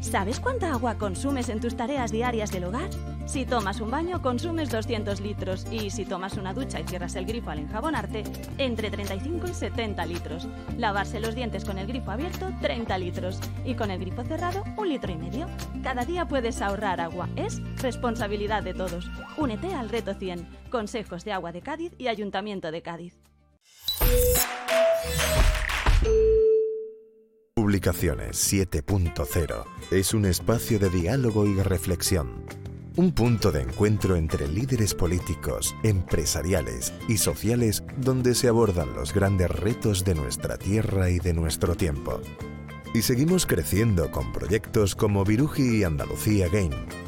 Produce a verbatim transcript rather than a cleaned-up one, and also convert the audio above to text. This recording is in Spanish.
¿Sabes cuánta agua consumes en tus tareas diarias del hogar? Si tomas un baño, consumes doscientos litros y si tomas una ducha y cierras el grifo al enjabonarte, entre treinta y cinco y setenta litros. Lavarse los dientes con el grifo abierto, treinta litros y con el grifo cerrado, un litro y medio. Cada día puedes ahorrar agua. Es responsabilidad de todos. Únete al Reto cien. Consejos de Agua de Cádiz y Ayuntamiento de Cádiz. Publicaciones siete punto cero es un espacio de diálogo y reflexión. Un punto de encuentro entre líderes políticos, empresariales y sociales donde se abordan los grandes retos de nuestra tierra y de nuestro tiempo. Y seguimos creciendo con proyectos como Viruji y Andalucía Game,